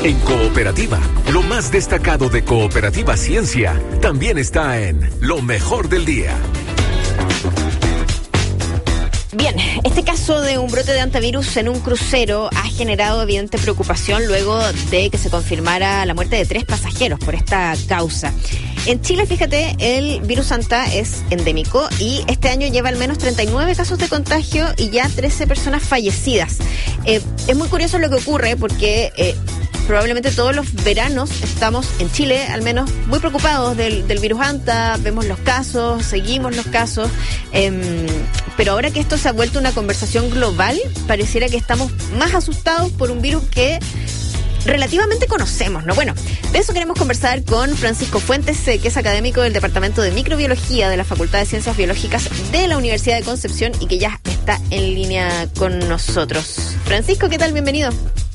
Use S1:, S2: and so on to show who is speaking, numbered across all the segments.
S1: En Cooperativa, lo más destacado de Cooperativa Ciencia también está en Lo Mejor del Día.
S2: Bien, este caso de un brote de antivirus en un crucero ha generado evidente preocupación luego de que se confirmara la muerte de 3 pasajeros por esta causa. En Chile, fíjate, el virus Anta es endémico y este año lleva al menos 39 casos de contagio y ya 13 personas fallecidas. Es muy curioso lo que ocurre porque probablemente todos los veranos estamos en Chile, al menos, muy preocupados del virus Anta, vemos los casos, seguimos los casos, pero ahora que esto se ha vuelto una conversación global, pareciera que estamos más asustados por un virus que relativamente conocemos, ¿no? Bueno, de eso queremos conversar con Francisco Fuentes, que es académico del Departamento de Microbiología de la Facultad de Ciencias Biológicas de la Universidad de Concepción y que ya está en línea con nosotros. Francisco, ¿qué tal? Bienvenido.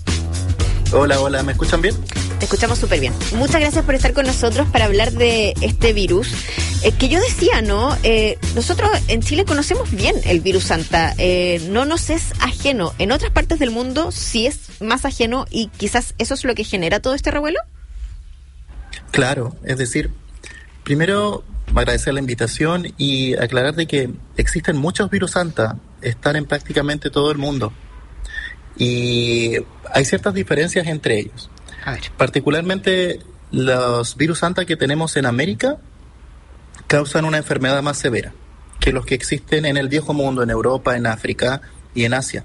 S3: Hola, ¿me escuchan bien?
S2: Te escuchamos súper bien. Muchas gracias por estar con nosotros para hablar de este virus. Que yo decía, ¿no? Nosotros en Chile conocemos bien el virus Anta. No nos es ajeno. En otras partes del mundo sí es más ajeno y quizás eso es lo que genera todo este revuelo.
S3: Claro, es decir, primero agradecer la invitación y aclarar de que existen muchos virus Anta. Están en prácticamente todo el mundo. Y hay ciertas diferencias entre ellos.
S2: A ver.
S3: Particularmente los virus Anta que tenemos en América causan una enfermedad más severa que los que existen en el viejo mundo, en Europa, en África y en Asia.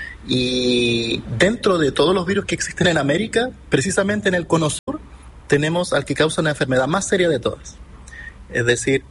S3: Y dentro de todos los virus que existen en América, precisamente en el cono sur, tenemos al que causa una enfermedad más seria de todas. Es decir,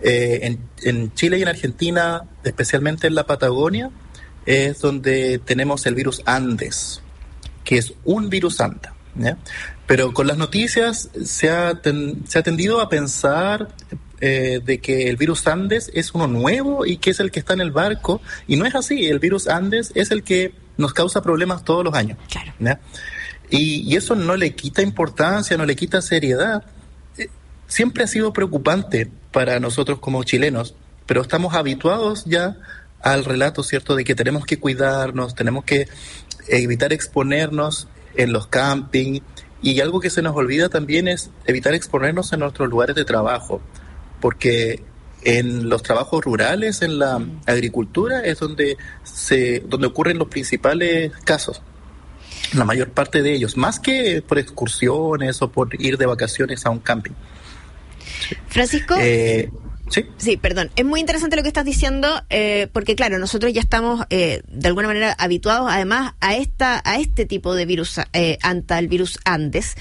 S3: en Chile y en Argentina, especialmente en la Patagonia, es donde tenemos el virus Andes, que es un virus Anta, ¿ya? Pero con las noticias se ha tendido a pensar de que el virus Andes es uno nuevo y que es el que está en el barco, y no es así. El virus Andes es el que nos causa problemas todos los años.
S2: Claro.
S3: ¿Ya? Y eso no le quita importancia, no le quita seriedad. Siempre ha sido preocupante para nosotros como chilenos, pero estamos habituados ya al relato, ¿cierto?, de que tenemos que cuidarnos, tenemos que evitar exponernos en los camping, y algo que se nos olvida también es evitar exponernos en nuestros lugares de trabajo, porque en los trabajos rurales, en la agricultura, es donde ocurren los principales casos, la mayor parte de ellos, más que por excursiones o por ir de vacaciones a un camping.
S2: Francisco. Sí, perdón. Es muy interesante lo que estás diciendo, porque claro, nosotros ya estamos de alguna manera habituados además a este tipo de virus Anta, el virus Andes.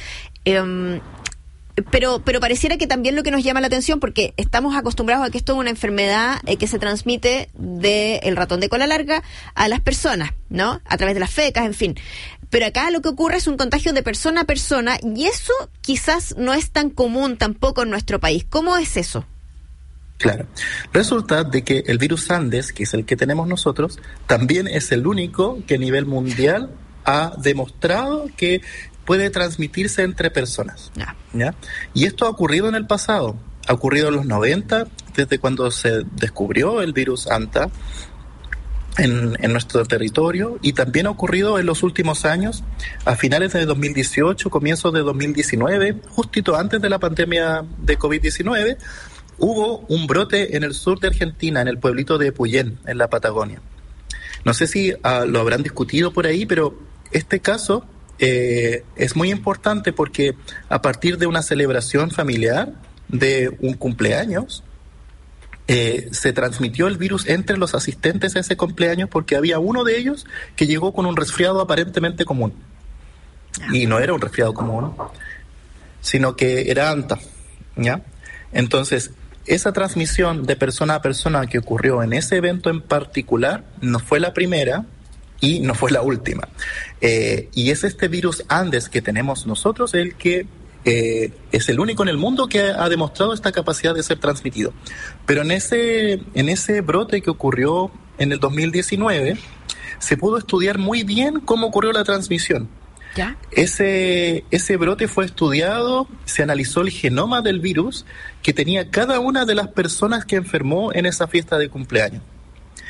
S2: Pero pareciera que también lo que nos llama la atención, porque estamos acostumbrados a que esto es una enfermedad que se transmite del ratón de cola larga a las personas, ¿no? A través de las fecas, en fin. Pero acá lo que ocurre es un contagio de persona a persona, y eso quizás no es tan común tampoco en nuestro país. ¿Cómo es eso?
S3: Claro. Resulta de que el virus Andes, que es el que tenemos nosotros, también es el único que a nivel mundial ha demostrado que puede transmitirse entre personas. ¿Ya? Y esto ha ocurrido en el pasado. Ha ocurrido en los 90, desde cuando se descubrió el virus Anta en nuestro territorio, y también ha ocurrido en los últimos años, a finales de 2018, comienzos de 2019, justito antes de la pandemia de COVID-19, hubo un brote en el sur de Argentina, en el pueblito de Epuyén, en la Patagonia. No sé si lo habrán discutido por ahí, pero este caso es muy importante porque a partir de una celebración familiar de un cumpleaños, se transmitió el virus entre los asistentes a ese cumpleaños, porque había uno de ellos que llegó con un resfriado aparentemente común. Y no era un resfriado común, sino que era Anta, ¿ya? Entonces, esa transmisión de persona a persona que ocurrió en ese evento en particular no fue la primera y no fue la última. Y es este virus Andes que tenemos nosotros el que es el único en el mundo que ha demostrado esta capacidad de ser transmitido. Pero en ese brote que ocurrió en el 2019, se pudo estudiar muy bien cómo ocurrió la transmisión.
S2: ¿Ya?
S3: Ese brote fue estudiado, se analizó el genoma del virus que tenía cada una de las personas que enfermó en esa fiesta de cumpleaños.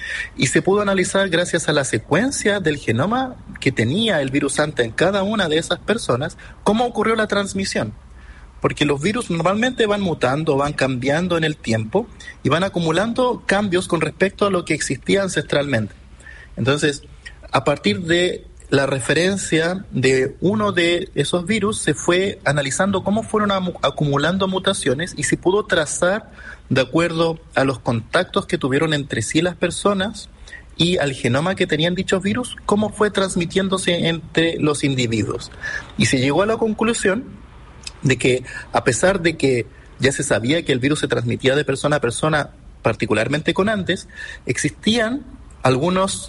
S3: Y se pudo analizar gracias a la secuencia del genoma que tenía el virus ANTA en cada una de esas personas, cómo ocurrió la transmisión. Porque los virus normalmente van mutando, van cambiando en el tiempo y van acumulando cambios con respecto a lo que existía ancestralmente. Entonces, a partir de la referencia de uno de esos virus, se fue analizando cómo fueron acumulando mutaciones y se pudo trazar, de acuerdo a los contactos que tuvieron entre sí las personas y al genoma que tenían dichos virus, cómo fue transmitiéndose entre los individuos. Y se llegó a la conclusión de que, a pesar de que ya se sabía que el virus se transmitía de persona a persona, particularmente con Andes, existían algunos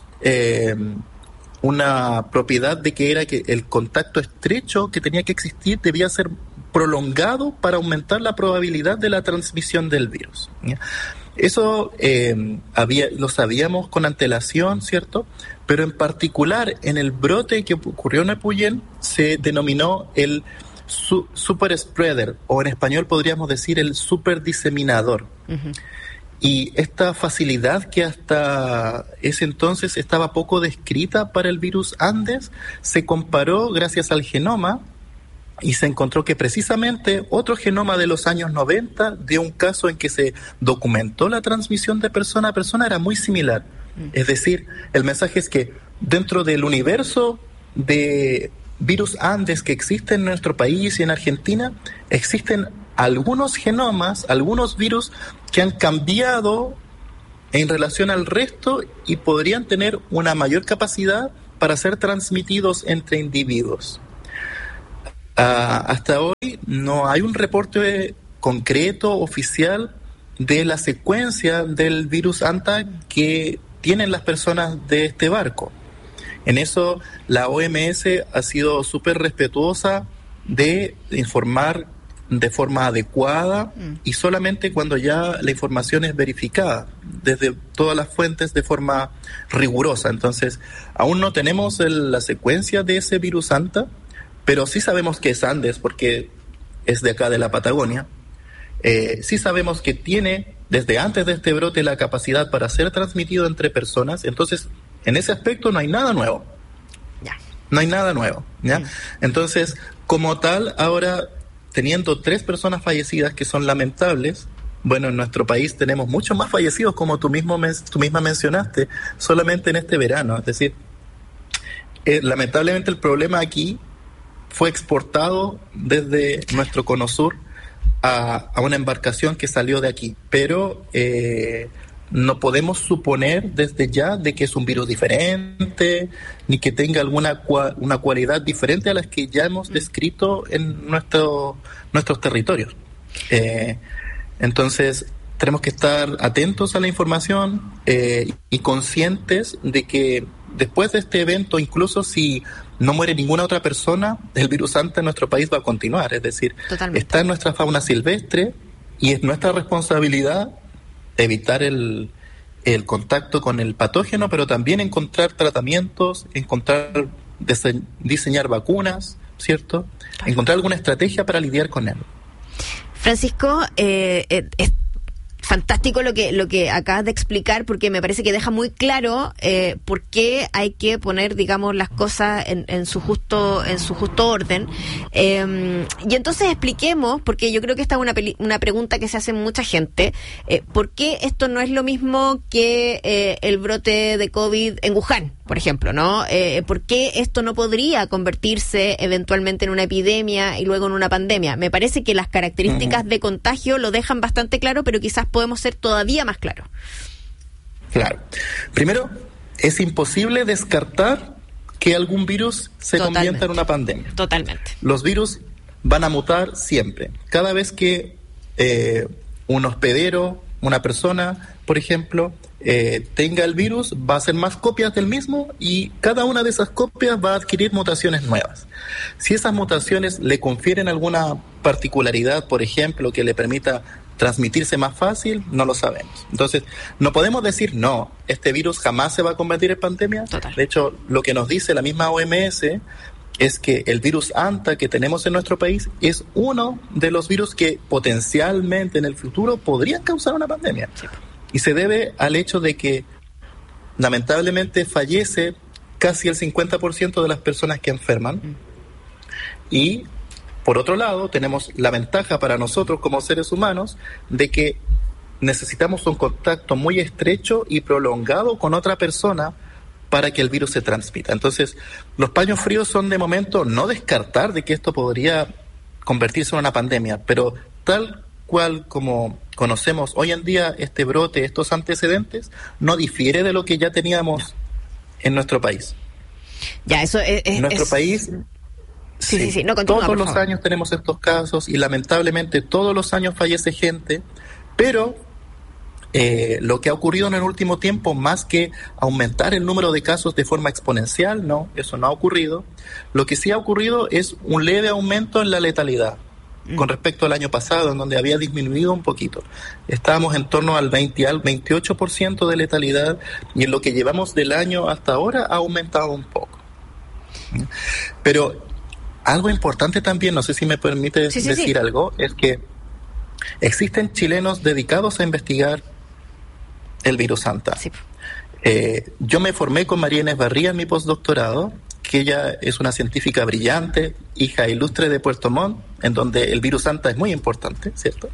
S3: una propiedad de que era que el contacto estrecho que tenía que existir debía ser prolongado para aumentar la probabilidad de la transmisión del virus, ¿ya? Eso lo sabíamos con antelación, ¿cierto? Pero en particular en el brote que ocurrió en Epuyén se denominó el super spreader, o en español podríamos decir el super diseminador. Uh-huh. Y esta facilidad que hasta ese entonces estaba poco descrita para el virus Andes, se comparó gracias al genoma y se encontró que precisamente otro genoma de los años 90 de un caso en que se documentó la transmisión de persona a persona era muy similar. Es decir, el mensaje es que dentro del universo de virus Andes que existe en nuestro país y en Argentina, existen algunos genomas, algunos virus que han cambiado en relación al resto y podrían tener una mayor capacidad para ser transmitidos entre individuos. Hasta hoy no hay un reporte concreto, oficial, de la secuencia del virus ANTA que tienen las personas de este barco. En eso la OMS ha sido súper respetuosa de informar de forma adecuada y solamente cuando ya la información es verificada desde todas las fuentes de forma rigurosa. Entonces, aún no tenemos la secuencia de ese virus ANTA, pero sí sabemos que es Andes porque es de acá de la Patagonia. Sí sabemos que tiene desde antes de este brote la capacidad para ser transmitido entre personas. Entonces, en ese aspecto no hay nada nuevo. Ya. No hay nada nuevo, ¿ya? Entonces, como tal, ahora teniendo 3 personas fallecidas que son lamentables, bueno, en nuestro país tenemos muchos más fallecidos, como tú misma mencionaste, solamente en este verano. Es decir, lamentablemente el problema aquí fue exportado desde nuestro cono sur a una embarcación que salió de aquí, pero no podemos suponer desde ya de que es un virus diferente, ni que tenga una cualidad diferente a las que ya hemos descrito en nuestros territorios. Entonces, tenemos que estar atentos a la información y conscientes de que después de este evento, incluso si no muere ninguna otra persona, el virus ANTA en nuestro país va a continuar. Es decir, está en nuestra fauna silvestre y es nuestra responsabilidad evitar el contacto con el patógeno, pero también encontrar tratamientos, diseñar vacunas, ¿cierto? Encontrar alguna estrategia para lidiar con él.
S2: Francisco, es fantástico lo que acabas de explicar, porque me parece que deja muy claro por qué hay que poner, digamos, las cosas en su justo orden. Y entonces expliquemos, porque yo creo que esta es una pregunta que se hace mucha gente, ¿por qué esto no es lo mismo que el brote de COVID en Wuhan, por ejemplo, ¿no? ¿Por qué esto no podría convertirse eventualmente en una epidemia y luego en una pandemia? Me parece que las características de contagio lo dejan bastante claro, pero quizás podemos ser todavía más claros.
S3: Claro. Primero, es imposible descartar que algún virus se convierta en una pandemia.
S2: Totalmente.
S3: Los virus van a mutar siempre. Cada vez que un hospedero, una persona, por ejemplo, tenga el virus, va a hacer más copias del mismo y cada una de esas copias va a adquirir mutaciones nuevas. Si esas mutaciones le confieren alguna particularidad, por ejemplo, que le permita transmitirse más fácil, no lo sabemos. Entonces, no podemos decir, no, este virus jamás se va a convertir en pandemia. Total. De hecho, lo que nos dice la misma OMS es que el virus ANTA que tenemos en nuestro país es uno de los virus que potencialmente en el futuro podrían causar una pandemia. Sí. Y se debe al hecho de que lamentablemente fallece casi el 50% de las personas que enferman. Y por otro lado, tenemos la ventaja para nosotros como seres humanos de que necesitamos un contacto muy estrecho y prolongado con otra persona para que el virus se transmita. Entonces, los paños fríos son de momento no descartar de que esto podría convertirse en una pandemia, pero tal cual como conocemos hoy en día este brote, estos antecedentes, no difiere de lo que ya teníamos en nuestro país.
S2: Ya, eso
S3: en nuestro país...
S2: Sí. No, continúa,
S3: todos los años tenemos estos casos y lamentablemente todos los años fallece gente, pero lo que ha ocurrido en el último tiempo, más que aumentar el número de casos de forma exponencial, no, eso no ha ocurrido. Lo que sí ha ocurrido es un leve aumento en la letalidad con respecto al año pasado, en donde había disminuido un poquito. Estábamos en torno al 28% de letalidad, y en lo que llevamos del año hasta ahora ha aumentado un poco. Pero algo importante también, no sé si me permite decir algo, es que existen chilenos dedicados a investigar el virus Anta. Sí. Yo me formé con María Inés Barría en mi postdoctorado, que ella es una científica brillante, hija ilustre de Puerto Montt, en donde el virus Anta es muy importante, ¿cierto?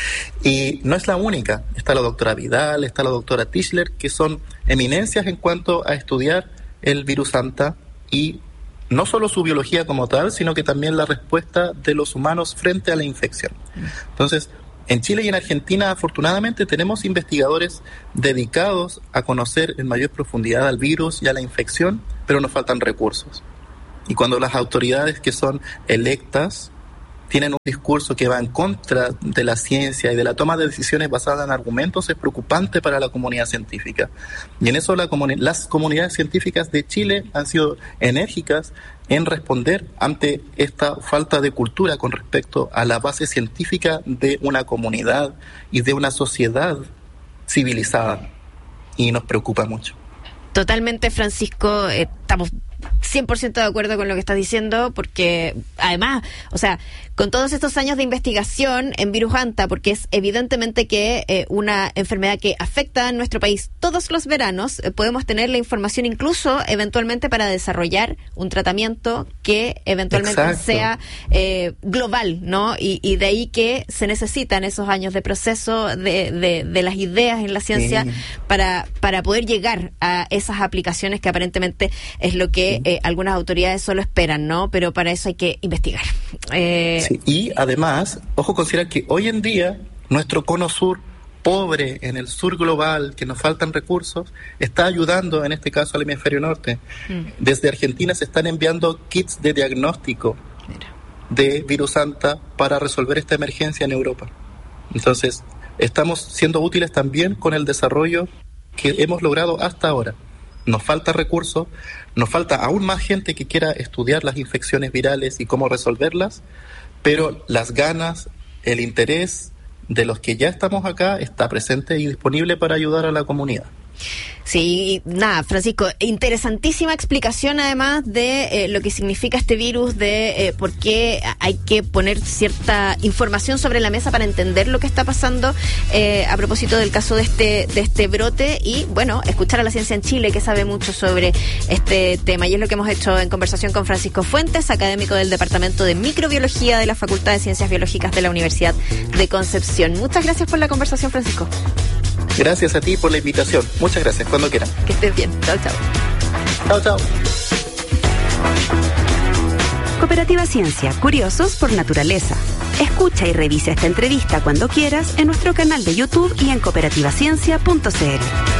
S3: Y no es la única. Está la doctora Vidal, está la doctora Tischler, que son eminencias en cuanto a estudiar el virus Anta, y no solo su biología como tal, sino que también la respuesta de los humanos frente a la infección. Entonces, en Chile y en Argentina, afortunadamente, tenemos investigadores dedicados a conocer en mayor profundidad al virus y a la infección, pero nos faltan recursos. Y cuando las autoridades que son electas tienen un discurso que va en contra de la ciencia y de la toma de decisiones basadas en argumentos, es preocupante para la comunidad científica. Y en eso las comunidades científicas de Chile han sido enérgicas en responder ante esta falta de cultura con respecto a la base científica de una comunidad y de una sociedad civilizada. Y nos preocupa mucho.
S2: Totalmente, Francisco, estamos 100% de acuerdo con lo que estás diciendo, porque además, o sea, con todos estos años de investigación en virus Anta, porque es evidentemente que una enfermedad que afecta a nuestro país todos los veranos, podemos tener la información incluso eventualmente para desarrollar un tratamiento que eventualmente sea global, ¿no? Y de ahí que se necesitan esos años de proceso de las ideas en la ciencia para poder llegar a esas aplicaciones que aparentemente es lo que algunas autoridades solo esperan, ¿no? Pero para eso hay que investigar.
S3: Sí, y además, ojo, considerar que hoy en día nuestro cono sur, pobre en el sur global, que nos faltan recursos, está ayudando en este caso al hemisferio norte. Desde Argentina se están enviando kits de diagnóstico de virus Anta para resolver esta emergencia en Europa. Entonces, estamos siendo útiles también con el desarrollo que hemos logrado hasta ahora. Nos falta recursos, nos falta aún más gente que quiera estudiar las infecciones virales y cómo resolverlas, pero las ganas, el interés de los que ya estamos acá está presente y disponible para ayudar a la comunidad.
S2: Sí, nada, Francisco, interesantísima explicación además de lo que significa este virus, de por qué hay que poner cierta información sobre la mesa para entender lo que está pasando a propósito del caso de este brote, y bueno, escuchar a la ciencia en Chile, que sabe mucho sobre este tema, y es lo que hemos hecho en conversación con Francisco Fuentes, académico del Departamento de Microbiología de la Facultad de Ciencias Biológicas de la Universidad de Concepción. Muchas gracias por la conversación, Francisco.
S3: Gracias a ti por la invitación. Muchas gracias. Cuando quieran.
S2: Que estés bien. Chao, chao.
S3: Chao, chao.
S4: Cooperativa Ciencia, curiosos por naturaleza. Escucha y revisa esta entrevista cuando quieras en nuestro canal de YouTube y en cooperativaciencia.cl.